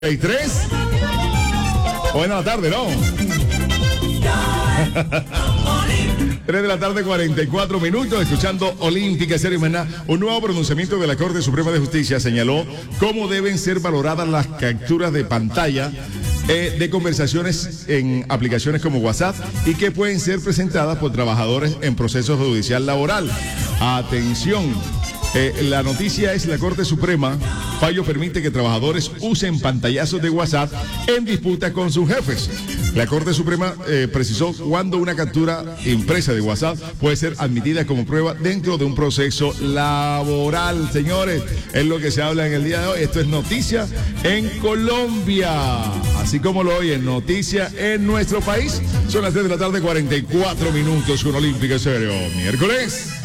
¿3? Buena la tarde, ¿no? 3 de la tarde, 44 minutos, escuchando Olímpica Estéreo Maná. Un nuevo pronunciamiento de la Corte Suprema de Justicia señaló cómo deben ser valoradas las capturas de pantalla de conversaciones en aplicaciones como WhatsApp y que pueden ser presentadas por trabajadores en procesos judicial laboral. Atención. La noticia es: la Corte Suprema fallo permite que trabajadores usen pantallazos de WhatsApp en disputa con sus jefes. La Corte Suprema precisó cuándo una captura impresa de WhatsApp puede ser admitida como prueba dentro de un proceso laboral. Señores, es lo que se habla en el día de hoy. Esto es noticia en Colombia, así como lo oyen, noticia en nuestro país. Son las 3 de la tarde, 44 minutos con Olímpica Estéreo. Miércoles.